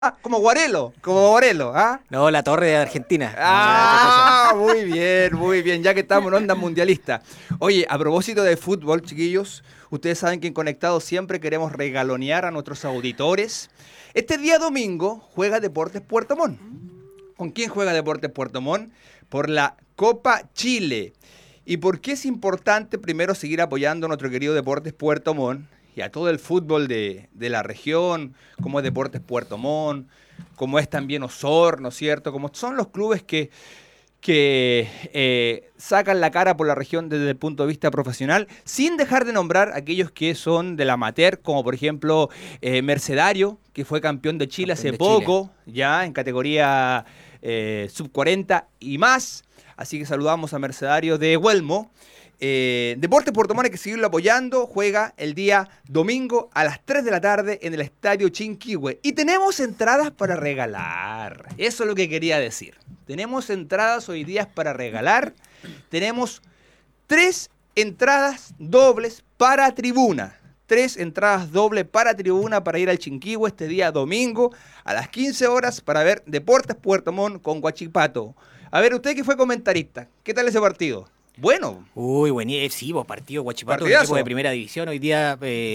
Como Guarelo, ¿ah? No, la torre de Argentina. Ah, muy bien, ya que estamos en onda mundialista. Oye, a propósito de fútbol, chiquillos, ustedes saben que en Conectados siempre queremos regalonear a nuestros auditores. Este día domingo juega Deportes Puerto Montt. ¿Con quién juega Deportes Puerto Montt? Por la Copa Chile. ¿Y por qué es importante primero seguir apoyando a nuestro querido Deportes Puerto Montt y a todo el fútbol de la región, como es Deportes Puerto Montt, como es también Osorno, ¿cierto? Como son los clubes que sacan la cara por la región desde el punto de vista profesional, sin dejar de nombrar aquellos que son del amateur, como por ejemplo Mercedario, que fue campeón de Chile hace poco, ya en categoría sub-40 y más. Así que saludamos a Mercedario de Huelmo. Deportes Puerto Montt hay que seguirlo apoyando. Juega el día domingo a las 3 de la tarde en el Estadio Chinquihue. Y tenemos entradas para regalar. Eso es lo que quería decir. Tenemos entradas hoy día para regalar. Tenemos 3 entradas dobles para tribuna. 3 entradas dobles para tribuna para ir al Chinquihue este día domingo a las 15 horas para ver Deportes Puerto Montt con Huachipato. A ver, usted que fue comentarista, ¿qué tal ese partido? Bueno. Uy, buenísimo, partido Huachipato, un equipo de primera división hoy día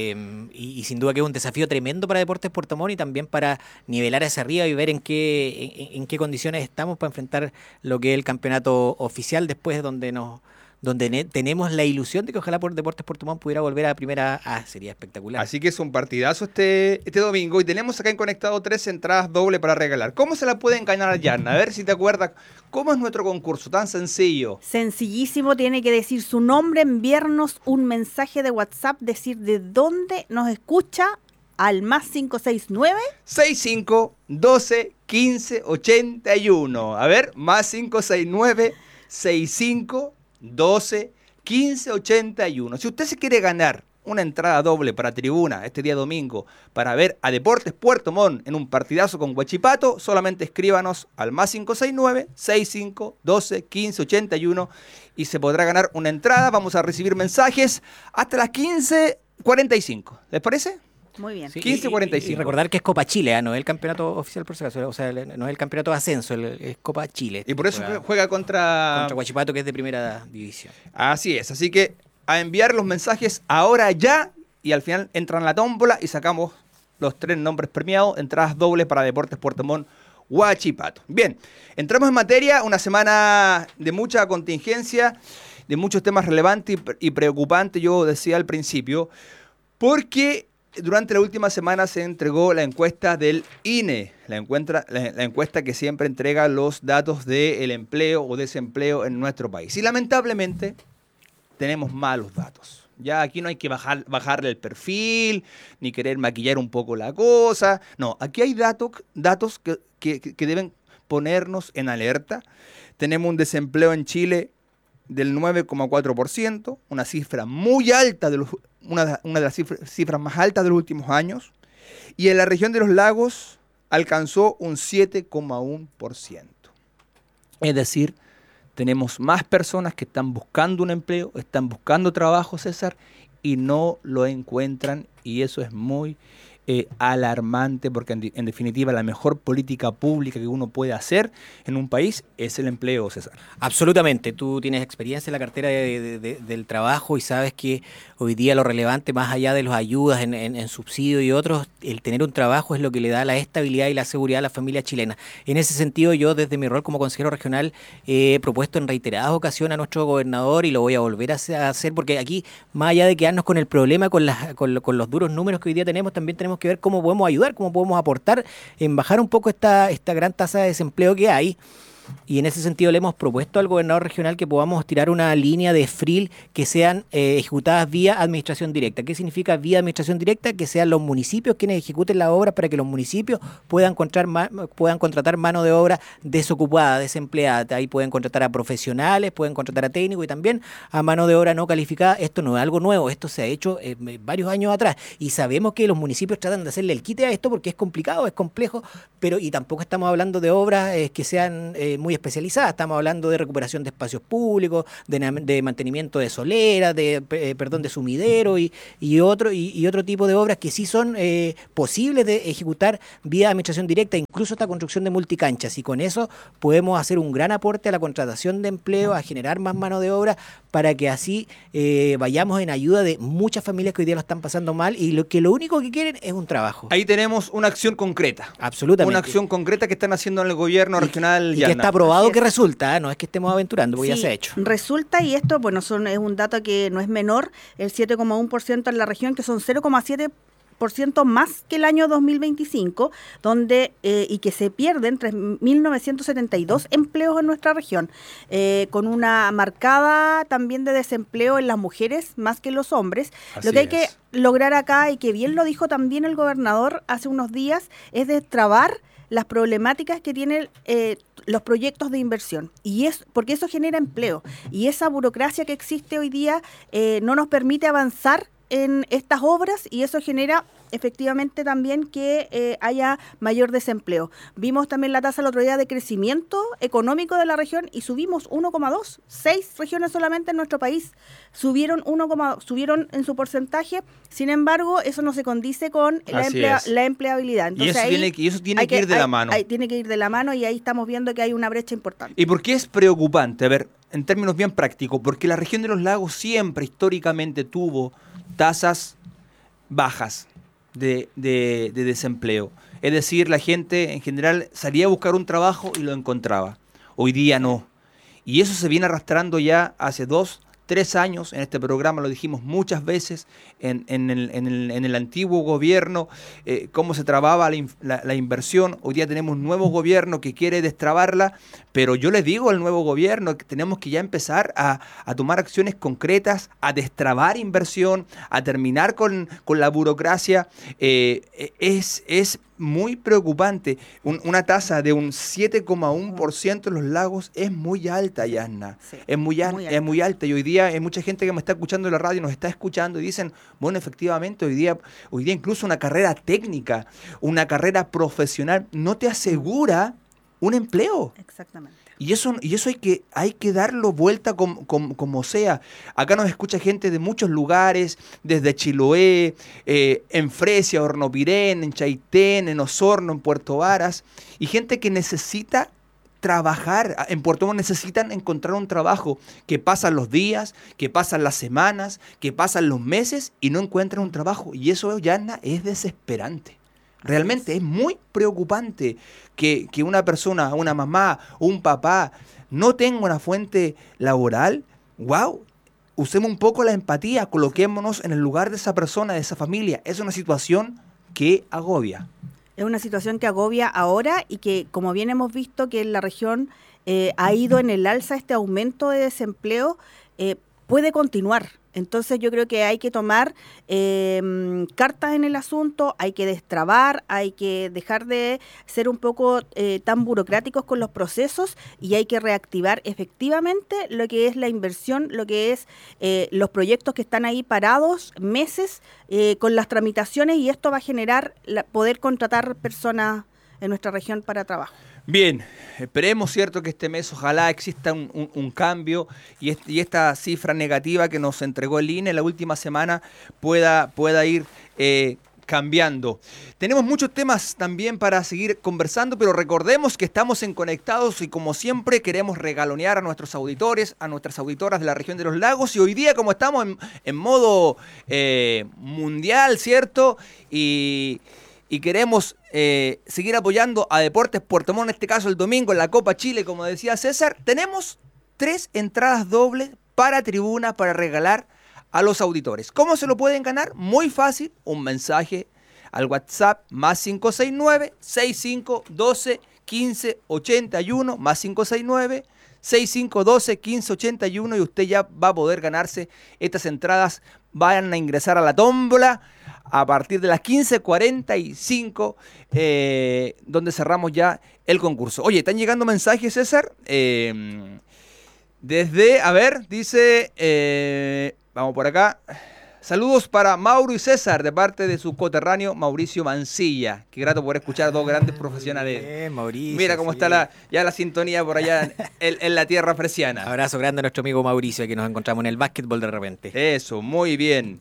y sin duda que es un desafío tremendo para Deportes Puerto Montt y también para nivelar hacia arriba y ver en qué condiciones estamos para enfrentar lo que es el campeonato oficial después donde tenemos la ilusión de que ojalá por Deportes Puerto Montt pudiera volver a primera A. Sería espectacular. Así que es un partidazo este domingo y tenemos acá en Conectado 3 entradas doble para regalar. ¿Cómo se la pueden ganar, Yarna? A ver si te acuerdas. ¿Cómo es nuestro concurso? Tan sencillo. Sencillísimo, tiene que decir su nombre, enviarnos un mensaje de WhatsApp, decir de dónde nos escucha al más 569 65 12 15 81. A ver, más 569 65 12 15 81. Si usted se quiere ganar una entrada doble para tribuna este día domingo para ver a Deportes Puerto Montt en un partidazo con Huachipato, solamente escríbanos al más 569 65 12 15 81 y se podrá ganar una entrada. Vamos a recibir mensajes hasta las 15:45. ¿Les parece? Muy bien. Sí, 15:45. Y recordar que es Copa Chile, no es el campeonato oficial por si acaso, o sea, no es el campeonato de ascenso, es Copa Chile. Y por eso juega contra Huachipato, que es de primera división. Así es, así que a enviar los mensajes ahora ya y al final entran a la tómbola y sacamos los 3 nombres premiados, entradas dobles para Deportes Puerto Montt, Huachipato. Bien, entramos en materia, una semana de mucha contingencia, de muchos temas relevantes y preocupantes, yo decía al principio, porque durante la última semana se entregó la encuesta del INE, la encuesta que siempre entrega los datos del empleo o desempleo en nuestro país. Y lamentablemente tenemos malos datos. Ya aquí no hay que bajarle el perfil, ni querer maquillar un poco la cosa. No, aquí hay datos que deben ponernos en alerta. Tenemos un desempleo en Chile del 9,4%, una cifra muy alta, una de las cifras más altas de los últimos años. Y en la región de los lagos alcanzó un 7,1%. Es decir, tenemos más personas que están buscando un empleo, están buscando trabajo, César, y no lo encuentran, y eso es muy alarmante, porque en definitiva la mejor política pública que uno puede hacer en un país es el empleo, César. Absolutamente, tú tienes experiencia en la cartera del trabajo y sabes que hoy día lo relevante, más allá de las ayudas en subsidio y otros, el tener un trabajo es lo que le da la estabilidad y la seguridad a la familia chilena. En ese sentido, yo desde mi rol como consejero regional he propuesto en reiteradas ocasiones a nuestro gobernador, y lo voy a volver a hacer, porque aquí, más allá de quedarnos con el problema, con los duros números que hoy día tenemos, también tenemos que ver cómo podemos ayudar, cómo podemos aportar en bajar un poco esta gran tasa de desempleo que hay. Y en ese sentido le hemos propuesto al gobernador regional que podamos tirar una línea de FRIL que sean ejecutadas vía administración directa. ¿Qué significa vía administración directa? Que sean los municipios quienes ejecuten las obras para que los municipios puedan contratar mano de obra desocupada, desempleada. Ahí pueden contratar a profesionales, pueden contratar a técnicos y también a mano de obra no calificada. Esto no es algo nuevo, esto se ha hecho varios años atrás y sabemos que los municipios tratan de hacerle el quite a esto porque es complicado, es complejo, pero y tampoco estamos hablando de obras que sean muy especializadas. Estamos hablando de recuperación de espacios públicos, de mantenimiento de soleras, de sumidero y otro tipo de obras que sí son posibles de ejecutar vía administración directa, incluso esta construcción de multicanchas. Y con eso podemos hacer un gran aporte a la contratación de empleo, a generar más mano de obra, para que así vayamos en ayuda de muchas familias que hoy día lo están pasando mal y lo único que quieren es un trabajo. Ahí tenemos una acción concreta. Absolutamente. Una acción concreta que están haciendo en el gobierno regional. Y que está probado que resulta, no es que estemos aventurando, porque ya se ha hecho. Resulta, y esto es un dato que no es menor, el 7,1% en la región, que son 0,7% más que el año 2025, donde y que se pierden 3.972 empleos en nuestra región, con una marcada también de desempleo en las mujeres más que en los hombres. Lo que hay que lograr acá, y que bien lo dijo también el gobernador hace unos días, es destrabar las problemáticas que tienen los proyectos de inversión, y es porque eso genera empleo, y esa burocracia que existe hoy día no nos permite avanzar en estas obras, y eso genera efectivamente también que haya mayor desempleo. Vimos también la tasa el otro día de crecimiento económico de la región y subimos 1,2. 6 regiones solamente en nuestro país subieron subieron en su porcentaje. Sin embargo, eso no se condice con la empleabilidad. Entonces, y eso tiene que ir de la mano. Tiene que ir de la mano, y ahí estamos viendo que hay una brecha importante. ¿Y por qué es preocupante? A ver, en términos bien prácticos, porque la región de los lagos siempre históricamente tuvo tasas bajas de desempleo. Es decir, la gente en general salía a buscar un trabajo y lo encontraba. Hoy día no. Y eso se viene arrastrando ya hace 2-3 años. En este programa lo dijimos muchas veces, en el antiguo gobierno, cómo se trababa la inversión. Hoy día tenemos un nuevo gobierno que quiere destrabarla, pero yo les digo al nuevo gobierno que tenemos que ya empezar a tomar acciones concretas, a destrabar inversión, a terminar con la burocracia. Es muy preocupante. Una tasa de un 7,1% en los lagos es muy alta, Yasna. Sí, es muy alta. Y hoy día hay mucha gente que me está escuchando en la radio, nos está escuchando y dicen, bueno, efectivamente, hoy día incluso una carrera técnica, una carrera profesional, no te asegura un empleo. Exactamente. Y eso hay que darlo vuelta como sea. Acá nos escucha gente de muchos lugares, desde Chiloé, en Fresia, Hornopirén, en Chaitén, en Osorno, en Puerto Varas, y gente que necesita trabajar. En Puerto Montt necesitan encontrar un trabajo, que pasan los días, que pasan las semanas, que pasan los meses y no encuentran un trabajo. Y eso, Yasna, es desesperante. Realmente es muy preocupante que una persona, una mamá, un papá, no tenga una fuente laboral. ¡Wow! Usemos un poco la empatía, coloquémonos en el lugar de esa persona, de esa familia. Es una situación que agobia. Es una situación que agobia ahora, y que, como bien hemos visto, que en la región ha ido en el alza este aumento de desempleo, puede continuar. Entonces yo creo que hay que tomar cartas en el asunto, hay que destrabar, hay que dejar de ser un poco tan burocráticos con los procesos, y hay que reactivar efectivamente lo que es la inversión, lo que es los proyectos que están ahí parados meses con las tramitaciones, y esto va a generar poder contratar personas en nuestra región para trabajo. Bien, esperemos, cierto, que este mes ojalá exista un cambio, y esta cifra negativa que nos entregó el INE la última semana pueda ir cambiando. Tenemos muchos temas también para seguir conversando, pero recordemos que estamos en Conectados, y como siempre queremos regalonear a nuestros auditores, a nuestras auditoras de la región de los lagos, y hoy día, como estamos en modo mundial, ¿cierto? Y queremos seguir apoyando a Deportes Puerto Montt, en este caso el domingo en la Copa Chile, como decía César. Tenemos 3 entradas dobles para tribuna para regalar a los auditores. ¿Cómo se lo pueden ganar? Muy fácil, un mensaje al WhatsApp +569 6512 1581, +569 6512 1581, y usted ya va a poder ganarse estas entradas. Vayan a ingresar a la tómbola a partir de las 15:45, donde cerramos ya el concurso. Oye, están llegando mensajes, César. Dice, vamos por acá. Saludos para Mauro y César, de parte de su coterráneo Mauricio Mancilla. Qué grato poder escuchar a dos grandes profesionales. Bien, Mauricio. Mira cómo está ya la sintonía por allá en la tierra fresiana. Abrazo grande a nuestro amigo Mauricio, que nos encontramos en el básquetbol de repente. Eso, muy bien.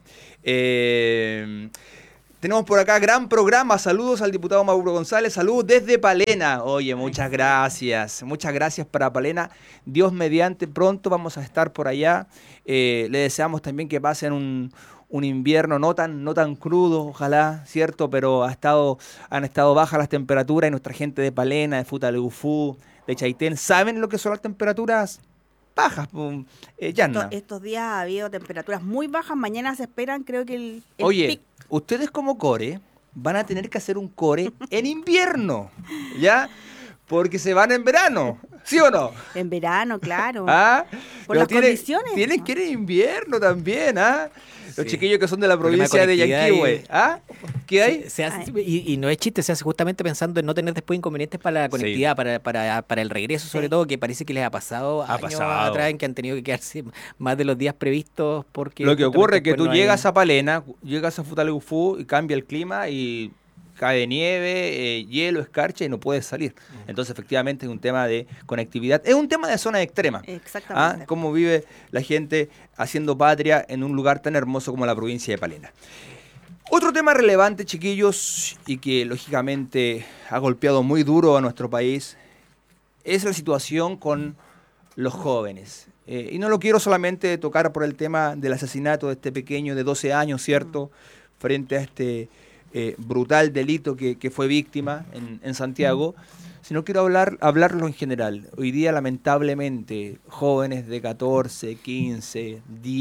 Tenemos por acá gran programa. Saludos al diputado Mauro González. Saludos desde Palena. Oye, muchas gracias. Muchas gracias para Palena. Dios mediante, pronto vamos a estar por allá. Le deseamos también que pasen un invierno no tan crudo, ojalá, ¿cierto? Pero han estado bajas las temperaturas y nuestra gente de Palena, de Futaleufú, de Chaitén, ¿saben lo que son las temperaturas bajas? Yanna. Estos días ha habido temperaturas muy bajas. Mañana se esperan, creo que el Oye, pic. ustedes como core van a tener que hacer un core en invierno, ¿ya? Porque se van en verano, ¿sí o no? En verano, claro. ¿Ah? Por las condiciones. Tienen que ir en invierno también, ¿ah? Los Sí. chiquillos que son de la Problema provincia de conectividad Yanquihue, ¿ah? ¿Qué hay? Y no es chiste, se hace justamente pensando en no tener después inconvenientes para la conectividad, para el regreso, sobre todo, que parece que les ha pasado años atrás en que han tenido que quedarse más de los días previstos. Porque Lo que ocurre es que después tú llegas a Palena, llegas a Futaleufú y cambia el clima y cae nieve, hielo, escarcha y no puedes salir. Entonces, efectivamente, es un tema de conectividad. Es un tema de zona extrema. Exactamente. Cómo vive la gente haciendo patria en un lugar tan hermoso como la provincia de Palena. Otro tema relevante, chiquillos, y que lógicamente ha golpeado muy duro a nuestro país, es la situación con los jóvenes. Y no lo quiero solamente tocar por el tema del asesinato de este pequeño de 12 años, ¿cierto? Frente a este brutal delito que fue víctima en Santiago, sino quiero hablarlo en general. Hoy día, lamentablemente, jóvenes de 14, 15,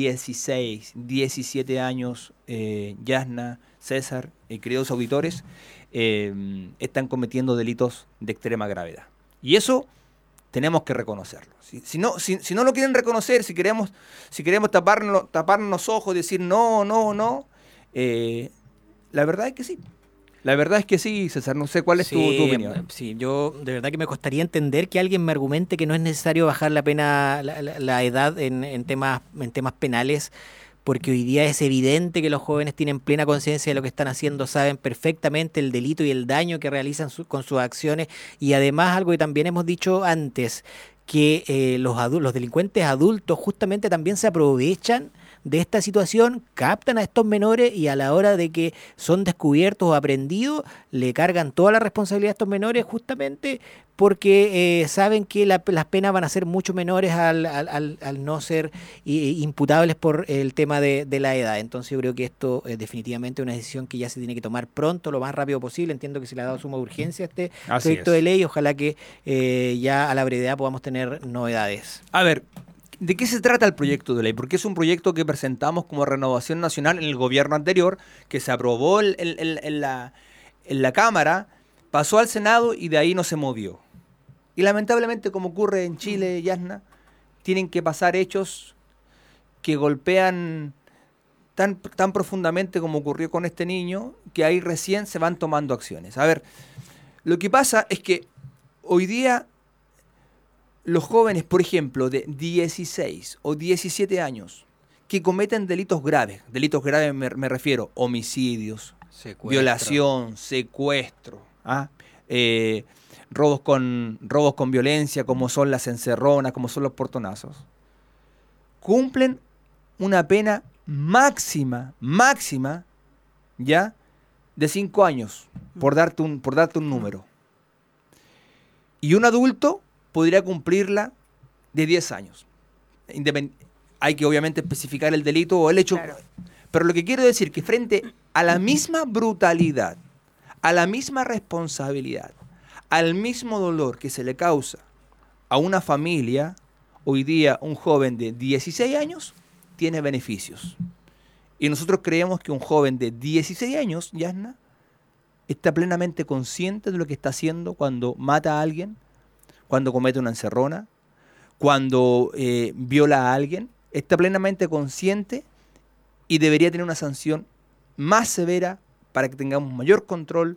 16, 17 años, Yasna, César y queridos auditores, están cometiendo delitos de extrema gravedad. Y eso tenemos que reconocerlo. Si no lo quieren reconocer, si queremos taparnos los ojos y decir no, la verdad es que sí. La verdad es que sí, César. No sé cuál es tu opinión. Sí, yo de verdad que me costaría entender que alguien me argumente que no es necesario bajar la pena, la edad en temas penales, porque hoy día es evidente que los jóvenes tienen plena conciencia de lo que están haciendo, saben perfectamente el delito y el daño que realizan con sus acciones, y además algo que también hemos dicho antes, que los delincuentes adultos justamente también se aprovechan de esta situación, captan a estos menores y a la hora de que son descubiertos o aprendidos, le cargan toda la responsabilidad a estos menores justamente porque saben que las penas van a ser mucho menores al no ser imputables por el tema de la edad. Entonces yo creo que esto es definitivamente una decisión que ya se tiene que tomar pronto, lo más rápido posible. Entiendo que se le ha dado suma urgencia a este proyecto de ley. Ojalá que ya a la brevedad podamos tener novedades. A ver, ¿de qué se trata el proyecto de ley? Porque es un proyecto que presentamos como Renovación Nacional en el gobierno anterior, que se aprobó en la Cámara, pasó al Senado y de ahí no se movió. Y lamentablemente, como ocurre en Chile, Yasna, tienen que pasar hechos que golpean tan profundamente como ocurrió con este niño, que ahí recién se van tomando acciones. A ver, lo que pasa es que hoy día los jóvenes, por ejemplo, de 16 o 17 años, que cometen delitos graves me refiero, homicidios, violación, secuestro, robos con violencia, como son las encerronas, como son los portonazos, cumplen una pena máxima, ¿ya? De 5 años, por darte un número. Y un adulto podría cumplirla de 10 años. Hay que obviamente especificar el delito o el hecho. Claro. Pero lo que quiero decir es que frente a la misma brutalidad, a la misma responsabilidad, al mismo dolor que se le causa a una familia, hoy día un joven de 16 años tiene beneficios. Y nosotros creemos que un joven de 16 años, Yasna, está plenamente consciente de lo que está haciendo cuando mata a alguien, cuando comete una encerrona, cuando viola a alguien, está plenamente consciente y debería tener una sanción más severa para que tengamos mayor control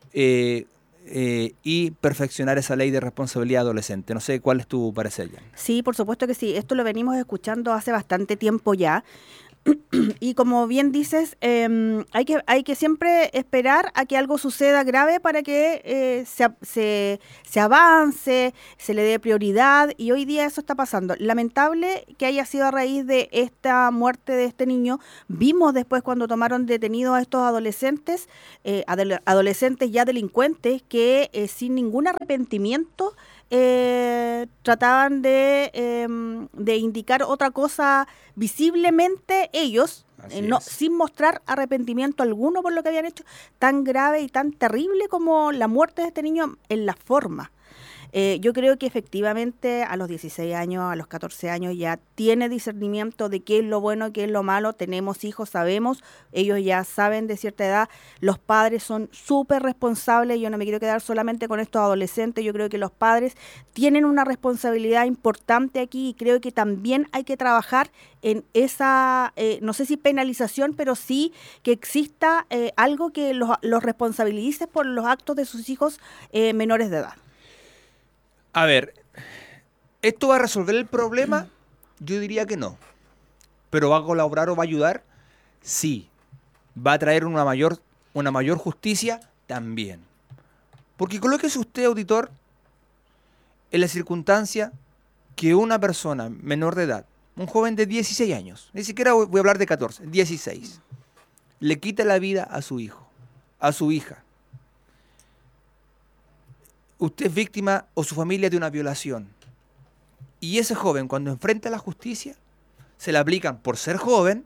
y perfeccionar esa ley de responsabilidad adolescente. No sé cuál es tu parecer, Jan. Sí, por supuesto que sí. Esto lo venimos escuchando hace bastante tiempo ya. Y como bien dices, hay que siempre esperar a que algo suceda grave para que se avance, se le dé prioridad, y hoy día eso está pasando. Lamentable que haya sido a raíz de esta muerte de este niño. Vimos después cuando tomaron detenidos a estos adolescentes, adolescentes ya delincuentes, que sin ningún arrepentimiento trataban de indicar otra cosa visiblemente ellos, sin mostrar arrepentimiento alguno por lo que habían hecho, tan grave y tan terrible como la muerte de este niño en la forma. Yo creo que efectivamente a los 16 años, a los 14 años ya tiene discernimiento de qué es lo bueno, qué es lo malo. Tenemos hijos, sabemos, ellos ya saben de cierta edad. Los padres son súper responsables. Yo no me quiero quedar solamente con estos adolescentes. Yo creo que los padres tienen una responsabilidad importante aquí, y creo que también hay que trabajar en esa, no sé si penalización, pero sí que exista algo que los responsabilice por los actos de sus hijos menores de edad. A ver, ¿esto va a resolver el problema? Yo diría que no. ¿Pero va a colaborar o va a ayudar? Sí. ¿Va a traer una mayor justicia? También. Porque colóquese usted, auditor, en la circunstancia que una persona menor de edad, un joven de 16 años, ni siquiera voy a hablar de 14, 16, le quita la vida a su hijo, a su hija. Usted es víctima o su familia de una violación. Y ese joven, cuando enfrenta la justicia, se le aplican, por ser joven,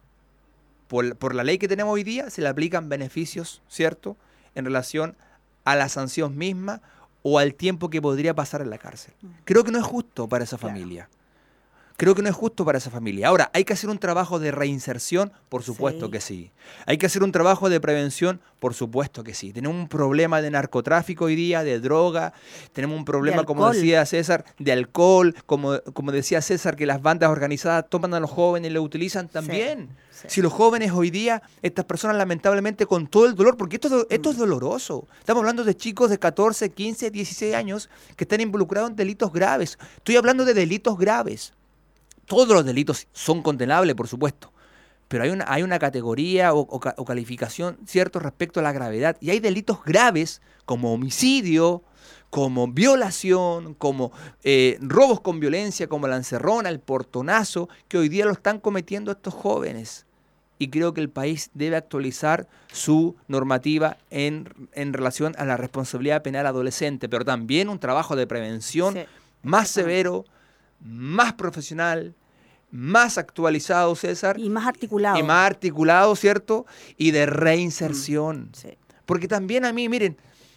por la ley que tenemos hoy día, se le aplican beneficios, ¿cierto?, en relación a la sanción misma o al tiempo que podría pasar en la cárcel. Creo que no es justo para esa familia. Creo que no es justo para esa familia. Ahora, ¿hay que hacer un trabajo de reinserción? Por supuesto que sí. ¿Hay que hacer un trabajo de prevención? Por supuesto que sí. Tenemos un problema de narcotráfico hoy día, de droga. Tenemos un problema, como decía César, de alcohol. Como decía César, que las bandas organizadas toman a los jóvenes y lo utilizan también. Sí. Si los jóvenes hoy día, estas personas lamentablemente con todo el dolor, porque esto es doloroso. Estamos hablando de chicos de 14, 15, 16 años que están involucrados en delitos graves. Estoy hablando de delitos graves. Todos los delitos son condenables, por supuesto, pero hay una categoría o calificación, ¿cierto?, respecto a la gravedad. Y hay delitos graves como homicidio, como violación, como robos con violencia, como la encerrona, el portonazo, que hoy día lo están cometiendo estos jóvenes. Y creo que el país debe actualizar su normativa en relación a la responsabilidad penal adolescente, pero también un trabajo de prevención más severo, más profesional, más actualizado, César. Y más articulado. Y más articulado, ¿cierto? Y de reinserción. Sí. Porque también a mí, miren,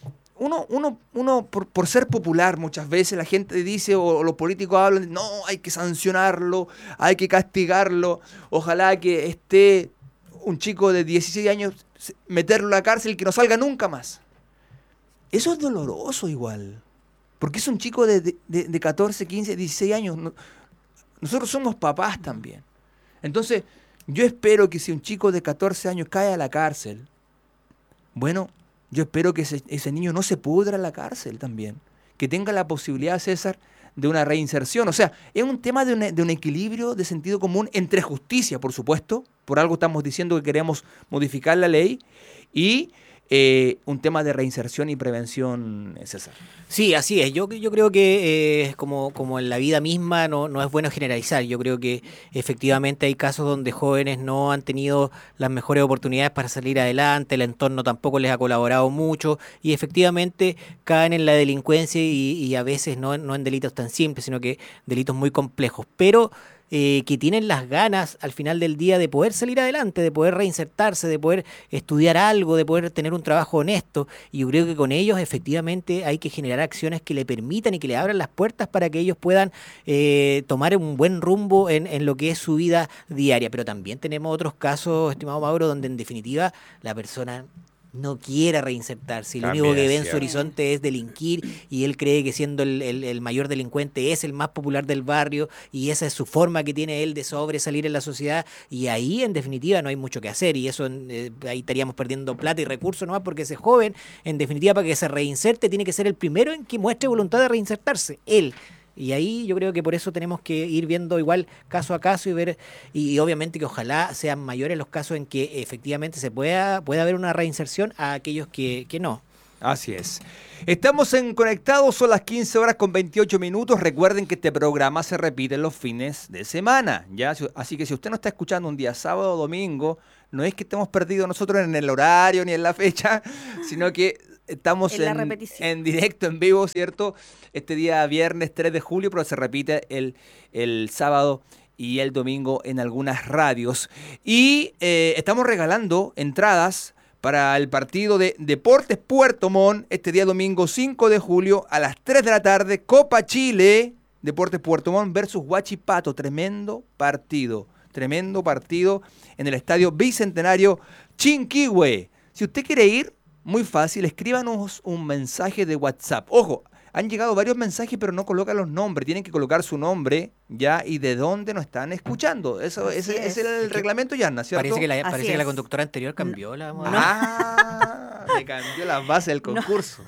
uno por ser popular muchas veces la gente dice, o los políticos hablan, no, hay que sancionarlo, hay que castigarlo, ojalá que esté un chico de 16 años, meterlo en la cárcel y que no salga nunca más. Eso es doloroso igual. Porque es un chico de 14, 15, 16 años. Nosotros somos papás también. Entonces, yo espero que si un chico de 14 años cae a la cárcel, bueno, yo espero que ese niño no se pudra en la cárcel también. Que tenga la posibilidad, César, de una reinserción. O sea, es un tema de un equilibrio de sentido común entre justicia, por supuesto. Por algo estamos diciendo que queremos modificar la ley. Y un tema de reinserción y prevención, César. Sí, así es. Yo creo que como en la vida misma no es bueno generalizar. Yo creo que efectivamente hay casos donde jóvenes no han tenido las mejores oportunidades para salir adelante, el entorno tampoco les ha colaborado mucho y efectivamente caen en la delincuencia y a veces no en delitos tan simples, sino que delitos muy complejos. Pero que tienen las ganas al final del día de poder salir adelante, de poder reinsertarse, de poder estudiar algo, de poder tener un trabajo honesto. Y yo creo que con ellos efectivamente hay que generar acciones que le permitan y que le abran las puertas para que ellos puedan tomar un buen rumbo en lo que es su vida diaria. Pero también tenemos otros casos, estimado Mauro, donde en definitiva la persona no quiera reinsertarse, lo único que ve en su horizonte es delinquir y él cree que siendo el mayor delincuente es el más popular del barrio y esa es su forma que tiene él de sobresalir en la sociedad y ahí en definitiva no hay mucho que hacer y eso ahí estaríamos perdiendo plata y recursos nomás porque ese joven en definitiva para que se reinserte tiene que ser el primero en que muestre voluntad de reinsertarse, él. Y ahí yo creo que por eso tenemos que ir viendo igual caso a caso y ver, y obviamente que ojalá sean mayores los casos en que efectivamente pueda haber una reinserción a aquellos que no. Así es. Estamos en Conectados, son las 15 horas con 28 minutos. Recuerden que este programa se repite los fines de semana, ¿ya? Así que si usted no está escuchando un día sábado o domingo, no es que estemos perdidos nosotros en el horario ni en la fecha, sino que estamos en directo, en vivo, ¿cierto? Este día viernes 3 de julio, pero se repite el sábado y el domingo en algunas radios. Y estamos regalando entradas para el partido de Deportes Puerto Montt, este día domingo 5 de julio a las 3 de la tarde, Copa Chile, Deportes Puerto Montt versus Huachipato. Tremendo partido en el Estadio Bicentenario Chinquihue. Si usted quiere ir, muy fácil, escríbanos un mensaje de WhatsApp. Ojo, han llegado varios mensajes, pero no colocan los nombres. Tienen que colocar su nombre ya y de dónde nos están escuchando. Ese es el reglamento, Yanna, ¿cierto? Parece que la conductora anterior cambió la modalidad. Me cambió la base del concurso.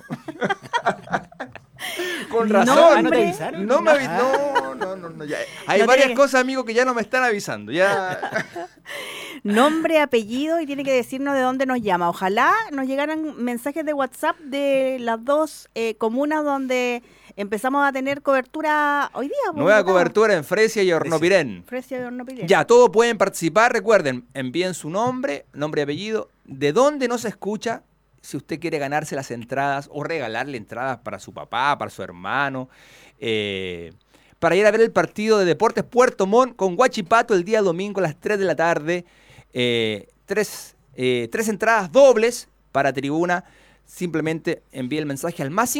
Con razón. ¿No te avisaron? No me avisaron. No. Ya. Hay varias cosas, amigo, que ya no me están avisando. Ya. Nombre, apellido y tiene que decirnos de dónde nos llama. Ojalá nos llegaran mensajes de WhatsApp de las dos comunas donde empezamos a tener cobertura hoy día. Nueva cobertura en Fresia y Hornopirén. Ya, todos pueden participar. Recuerden, envíen su nombre y apellido, de dónde nos escucha, si usted quiere ganarse las entradas o regalarle entradas para su papá, para su hermano, para ir a ver el partido de Deportes Puerto Montt con Huachipato el día domingo a las 3 de la tarde. Tres entradas dobles para tribuna. Simplemente envíe el mensaje al más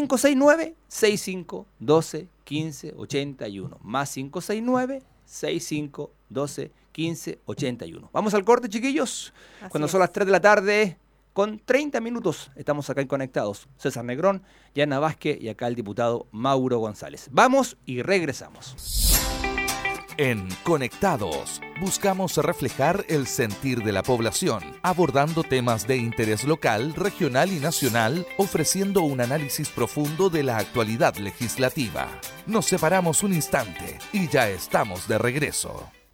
569-6512-1581. Más 569-6512-1581. Vamos al corte, chiquillos. Cuando son las 3 de la tarde, con 30 minutos, estamos acá en Conectados. César Negrón, Yanna Vázquez y acá el diputado Mauro González. Vamos y regresamos. En Conectados, buscamos reflejar el sentir de la población, abordando temas de interés local, regional y nacional, ofreciendo un análisis profundo de la actualidad legislativa. Nos separamos un instante y ya estamos de regreso.